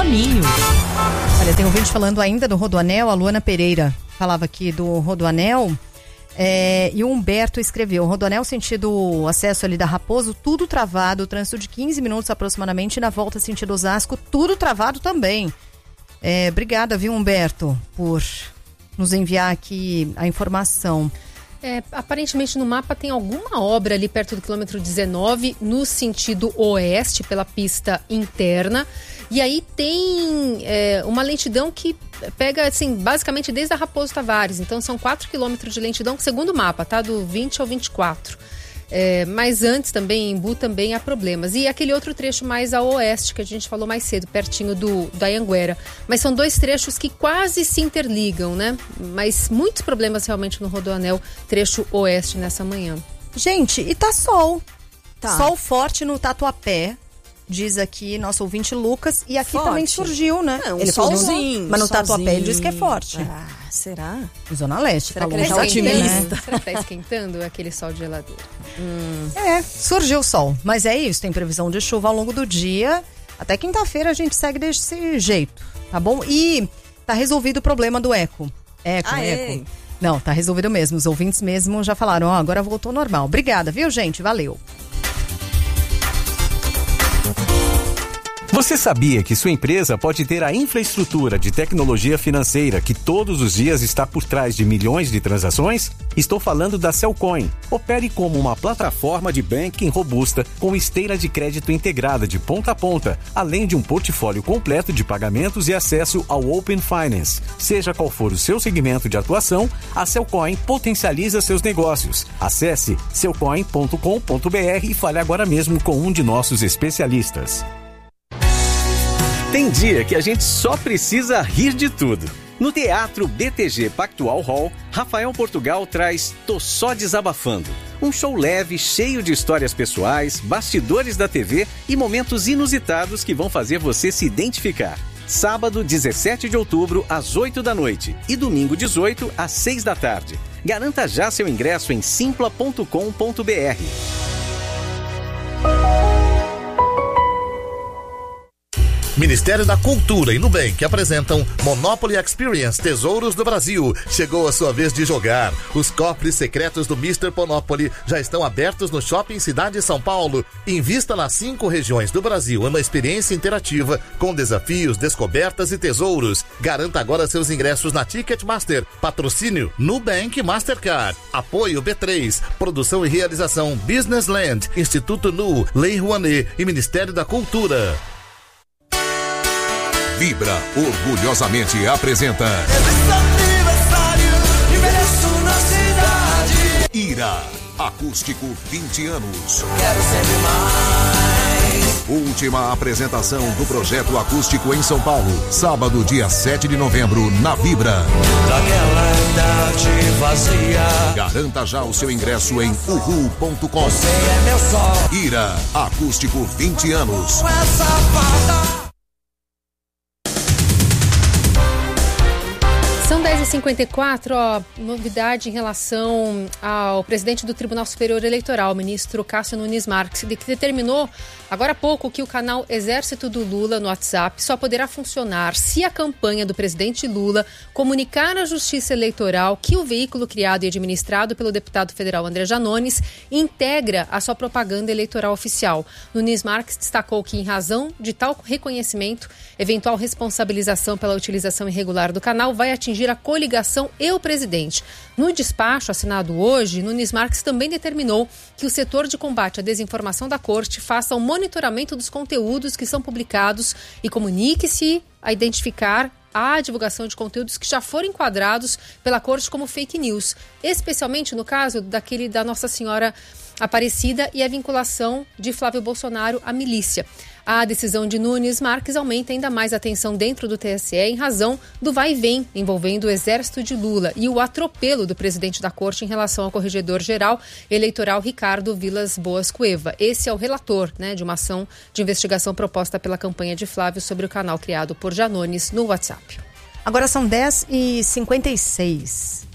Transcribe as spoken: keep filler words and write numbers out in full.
caminho. Olha, tem um vídeo falando ainda do Rodoanel, a Luana Pereira falava aqui do Rodoanel, é, e o Humberto escreveu: Rodoanel sentido acesso ali da Raposo, tudo travado, trânsito de quinze minutos aproximadamente, e na volta sentido Osasco, tudo travado também. É, obrigada, viu, Humberto, por nos enviar aqui a informação. É, aparentemente no mapa tem alguma obra ali perto do quilômetro dezenove, no sentido oeste, pela pista interna. E aí tem é, uma lentidão que pega, assim, basicamente desde a Raposo Tavares. Então são quatro quilômetros de lentidão, segundo o mapa, tá? Do vinte ao vinte e quatro. É, mas antes também, em Embu também há problemas. E aquele outro trecho mais a oeste, que a gente falou mais cedo, pertinho do, da Anhanguera. Mas são dois trechos que quase se interligam, né? Mas muitos problemas realmente no Rodoanel, trecho oeste nessa manhã. Gente, e tá sol. Tá. Sol forte no Tatuapé, diz aqui nosso ouvinte Lucas. E aqui Forte. também surgiu, né? Não, um ele falou, solzinho, mas no solzinho. Tatuapé ele diz que é forte. Ah, será? Zona Leste, Será tá que ele longe tá de mim, né? otimista? Será que tá esquentando aquele sol de geladeira? Hum. É, surgiu o sol. Mas é isso, tem previsão de chuva ao longo do dia. Até quinta-feira a gente segue desse jeito, tá bom? E tá resolvido o problema do eco. Eco, Ah, eco. é? Não, tá resolvido mesmo. Os ouvintes mesmo já falaram, ó, agora voltou ao normal. Obrigada, viu, gente? Valeu. Você sabia que sua empresa pode ter a infraestrutura de tecnologia financeira que todos os dias está por trás de milhões de transações? Estou falando da Cellcoin. Opere como uma plataforma de banking robusta com esteira de crédito integrada de ponta a ponta, além de um portfólio completo de pagamentos e acesso ao Open Finance. Seja qual for o seu segmento de atuação, a Cellcoin potencializa seus negócios. Acesse cellcoin ponto com ponto b r e fale agora mesmo com um de nossos especialistas. Tem dia que a gente só precisa rir de tudo. No Teatro B T G Pactual Hall, Rafael Portugal traz Tô Só Desabafando. Um show leve, cheio de histórias pessoais, bastidores da T V e momentos inusitados que vão fazer você se identificar. Sábado, dezessete de outubro, às oito da noite e domingo, dezoito, às seis da tarde. Garanta já seu ingresso em simpla ponto com ponto b r. Ministério da Cultura e Nubank apresentam Monopoly Experience Tesouros do Brasil. Chegou a sua vez de jogar. Os cofres secretos do mister Monopoly já estão abertos no Shopping Cidade São Paulo. Invista nas cinco regiões do Brasil em uma experiência interativa com desafios, descobertas e tesouros. Garanta agora seus ingressos na Ticketmaster. Patrocínio Nubank Mastercard. Apoio B três. Produção e realização Businessland, Instituto Nu, Lei Rouanet e Ministério da Cultura. Vibra orgulhosamente apresenta Ira, acústico vinte anos. Quero sempre mais. Última apresentação do projeto acústico em São Paulo, sábado, dia sete de novembro, na Vibra. Daquela idade vazia. Garanta já o seu ingresso em uhu ponto com. Você é meu sol. Ira, acústico vinte anos. Essa fada. São dez e cinquenta e quatro, ó, novidade em relação ao presidente do Tribunal Superior Eleitoral, o ministro Cássio Nunes Marques, que determinou agora há pouco que o canal Exército do Lula no WhatsApp só poderá funcionar se a campanha do presidente Lula comunicar à Justiça Eleitoral que o veículo criado e administrado pelo deputado federal André Janones integra a sua propaganda eleitoral oficial. Nunes Marques destacou que, em razão de tal reconhecimento, eventual responsabilização pela utilização irregular do canal vai atingir a coligação e o presidente. No despacho assinado hoje, Nunes Marques também determinou que o setor de combate à desinformação da Corte faça um monitoramento dos conteúdos que são publicados e comunique-se a identificar a divulgação de conteúdos que já foram enquadrados pela Corte como fake news, especialmente no caso daquele da Nossa Senhora Aparecida e a vinculação de Flávio Bolsonaro à milícia. A decisão de Nunes Marques aumenta ainda mais a tensão dentro do T S E em razão do vai e vem envolvendo o exército de Lula e o atropelo do presidente da Corte em relação ao corregedor-geral eleitoral Ricardo Vilas Boas Cueva. Esse é o relator, né, de uma ação de investigação proposta pela campanha de Flávio sobre o canal criado por Janones no WhatsApp. Agora são dez e cinquenta e seis.